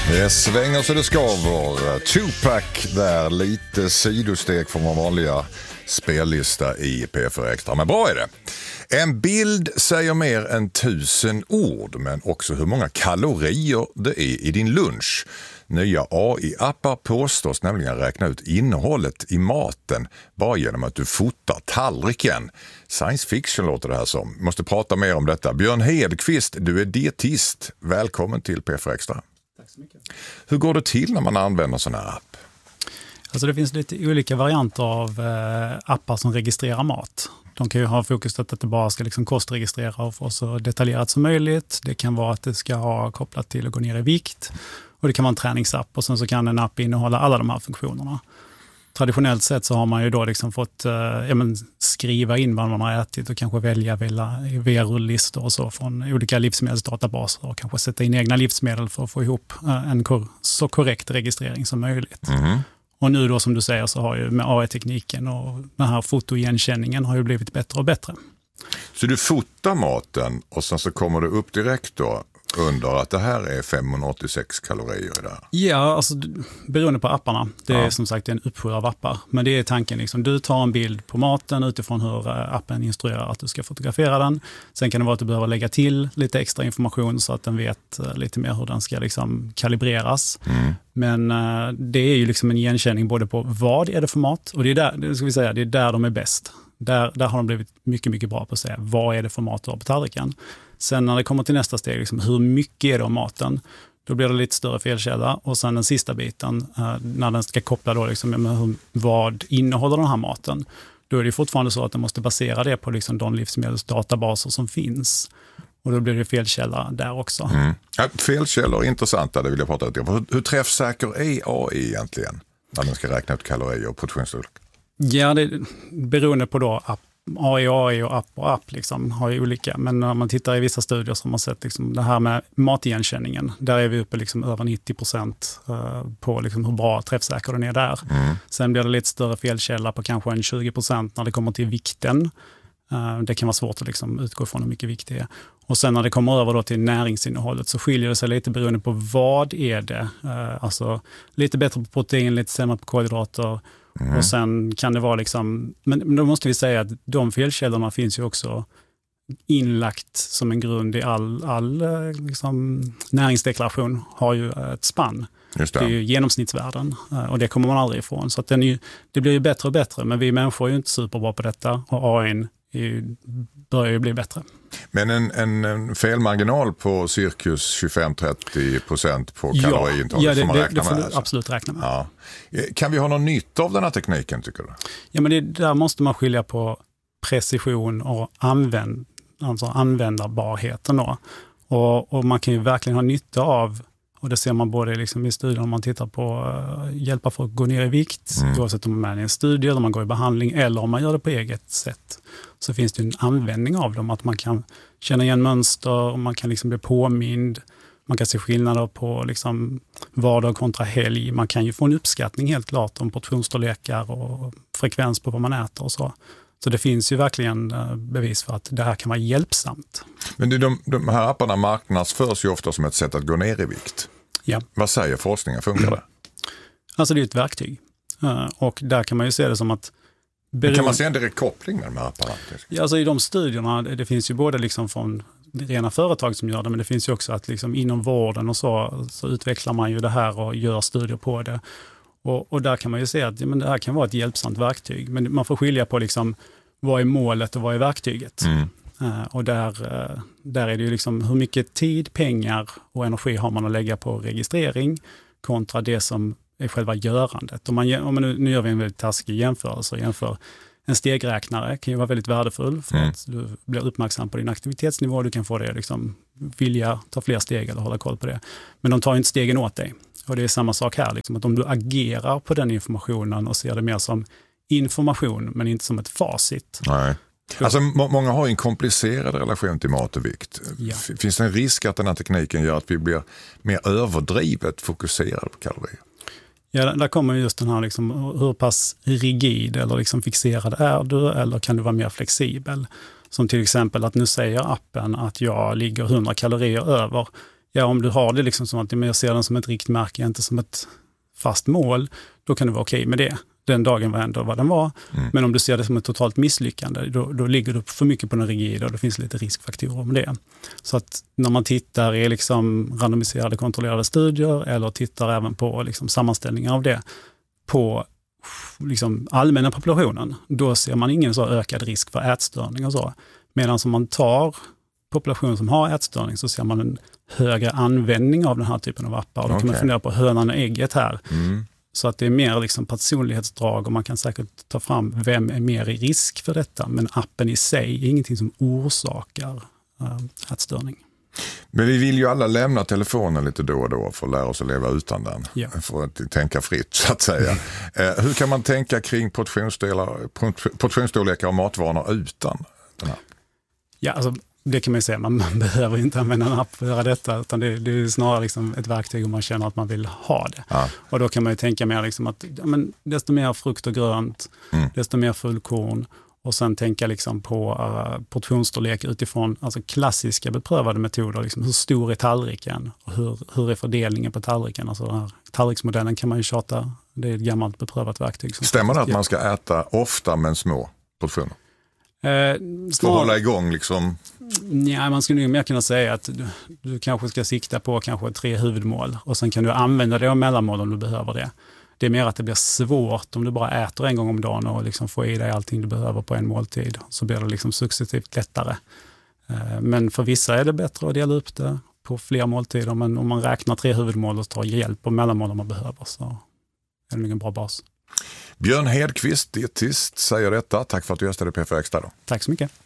Det svänger så det skaver. Tupac där, lite sidosteg från vår vanliga spellista i P4 Extra. Men bra är det. En bild säger mer än 1000 ord, men också hur många kalorier det är i din lunch. Nya AI-appar påstås nämligen räkna ut innehållet i maten bara genom att du fotar tallriken. Science fiction låter det här som. Vi måste prata mer om detta. Björn Hedqvist, du är dietist. Välkommen till P4 Extra. Tack så mycket. Hur går det till när man använder sån här app? Alltså det finns lite olika varianter av appar som registrerar mat. De kan ju ha fokus att det bara ska liksom kostregistrera och få så detaljerat som möjligt. Det kan vara att det ska ha kopplat till att gå ner i vikt. Och det kan vara en träningsapp och sen så kan en app innehålla alla de här funktionerna. Traditionellt sett så har man ju då liksom fått skriva in vad man har ätit och kanske välja via rulllistor och så från olika livsmedelsdatabaser och kanske sätta in egna livsmedel för att få ihop en så korrekt registrering som möjligt. Mm. Och nu då som du säger så har ju med AI-tekniken och den här fotoigenkänningen har ju blivit bättre och bättre. Så du fotar maten och sen så kommer det upp direkt då under att det här är 586 kalorier i det här? Ja, alltså beroende på apparna. Det är som sagt en uppsjö av appar. Men det är tanken liksom, du tar en bild på maten utifrån hur appen instruerar att du ska fotografera den. Sen kan det vara att du behöver lägga till lite extra information så att den vet lite mer hur den ska liksom kalibreras. Mm. Men det är ju liksom en igenkänning både på vad är det för mat och det är där de är bäst. Där har de blivit mycket, mycket bra på att säga vad är det för mat du har på tallriken. Sen när det kommer till nästa steg, liksom, hur mycket är det av maten? Då blir det lite större felkälla. Och sen den sista biten, när den ska koppla då, liksom, vad innehåller den här maten? Då är det fortfarande så att den måste basera det på liksom, de livsmedelsdatabaser som finns. Och då blir det felkälla där också. Mm. Ja, felkällor är intressanta, det vill jag prata lite om. Hur träffsäker är AI egentligen när den ska räkna ut kalorier och portionsstorlek? Ja, det beroende på då AI och app liksom, har ju olika. Men när man tittar i vissa studier som man sett liksom, det här med matigenkänningen, där är vi uppe liksom, över 90% på liksom, hur bra träffsäker den är där. Mm. Sen blir det lite större felkälla på kanske en 20% när det kommer till vikten. Det kan vara svårt att liksom, utgå från hur mycket vikt det är. Och sen när det kommer över då till näringsinnehållet så skiljer det sig lite beroende på vad är det. Alltså lite bättre på protein, lite sämre på kolhydrater. Mm. Och sen kan det vara liksom, men då måste vi säga att de felkällorna finns ju också inlagt som en grund i all liksom, näringsdeklaration har ju ett spann. Just det. Det är ju genomsnittsvärden och det kommer man aldrig ifrån. Så att det blir ju bättre och bättre, men vi människor är ju inte superbra på detta och AI börjar ju bli bättre. Men en felmarginal på cirkus 25-30% på kaloriintaget får man räkna med? Ja, det får du absolut räkna med. Ja. Kan vi ha någon nytta av den här tekniken, tycker du? Ja, men där måste man skilja på precision och användarbarheten då. Och man kan ju verkligen ha nytta av, och det ser man både liksom i studier om man tittar på hjälpa folk att gå ner i vikt, oavsett om man är med i en studie eller om man går i behandling eller om man gör det på eget sätt. Så finns det en användning av dem, att man kan känna igen mönster och man kan liksom bli påmind. Man kan se skillnader på liksom vardag kontra helg. Man kan ju få en uppskattning helt klart om portionsstorlekar och frekvens på vad man äter och så. Så det finns ju verkligen bevis för att det här kan vara hjälpsamt. Men de här apparna marknadsförs ju ofta som ett sätt att gå ner i vikt. Ja. Vad säger forskningen? Funkar det? Alltså det är ett verktyg. Och där kan man ju se det som att... Kan man se en direkt koppling med de här apparna? Ja, alltså i de studierna, det finns ju både liksom från rena företag som gör det, men det finns ju också att liksom inom vården och så utvecklar man ju det här och gör studier på det. Och där kan man ju se att men det här kan vara ett hjälpsamt verktyg. Men man får skilja på liksom, vad är målet och vad är verktyget. Och där är det ju liksom hur mycket tid, pengar och energi har man att lägga på registrering kontra det som är själva görandet. Nu gör vi en väldigt taskig jämförelse. Jämför en stegräknare kan ju vara väldigt värdefull för att du blir uppmärksam på din aktivitetsnivå. Du kan få det liksom, vilja ta fler steg eller hålla koll på det. Men de tar inte stegen åt dig. Och det är samma sak här, liksom, att om du agerar på den informationen och ser det mer som information men inte som ett facit. Nej. Alltså många har en komplicerad relation till mat och vikt. Ja. Finns det en risk att den här tekniken gör att vi blir mer överdrivet fokuserade på kalorier? Ja, där kommer just den här liksom, hur pass rigid eller liksom fixerad är du eller kan du vara mer flexibel? Som till exempel att nu säger appen att jag ligger 100 kalorier över. Ja, om du har det liksom som att jag ser den som ett riktmärke, inte som ett fast mål, då kan det vara okej med det. Den dagen var ändå vad den var. Men om du ser det som ett totalt misslyckande, då ligger du för mycket på den rigida och det finns lite riskfaktorer med det. Så att när man tittar i liksom randomiserade kontrollerade studier eller tittar även på liksom sammanställningar av det på liksom allmänna populationen, då ser man ingen så ökad risk för ätstörning och så. Medan om man tar population som har ätstörning så ser man en högre användning av den här typen av appar. Och då kan man fundera på hönan och ägget här. Så att det är mer liksom personlighetsdrag och man kan säkert ta fram vem är mer i risk för detta. Men appen i sig är ingenting som orsakar ätstörning. Men vi vill ju alla lämna telefonen lite då och då för att lära oss att leva utan den. Ja. För att tänka fritt så att säga. Hur kan man tänka kring portionsstorlekar och matvanor utan den här? Ja, alltså det kan man ju säga. Man behöver inte använda en app för att göra detta, utan det är snarare liksom ett verktyg om man känner att man vill ha det. Ja. Och då kan man ju tänka mer liksom att desto mer frukt och grönt, desto mer fullkorn, och sen tänka liksom på portionsstorlek utifrån alltså klassiska beprövade metoder. Liksom hur stor är tallriken och hur är fördelningen på tallriken? Alltså den här tallriksmodellen kan man ju tjata, det är ett gammalt beprövat verktyg. Stämmer det att man ska äta ofta men små portioner? För att hålla igång liksom? Ja, man skulle ju mer kunna säga att du kanske ska sikta på kanske 3 huvudmål och sen kan du använda det av mellanmål om du behöver det. Det är mer att det blir svårt om du bara äter en gång om dagen och liksom får i dig allting du behöver på en måltid. Så blir det liksom successivt lättare. Men för vissa är det bättre att dela upp det på fler måltider. Men om man räknar 3 huvudmål och tar hjälp och mellanmål om man behöver, så är det nog en bra bas. Björn Hedqvist, dietist, säger detta. Tack för att du gästade PFR Extra då. Tack så mycket.